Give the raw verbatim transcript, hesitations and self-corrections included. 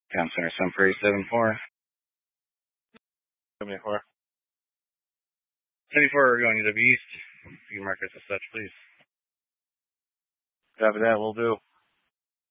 Town Center, Sun Prairie, seven four. seventy-four. seventy-four, we're going to the east. You mark us as such, please. Copy that, we'll do.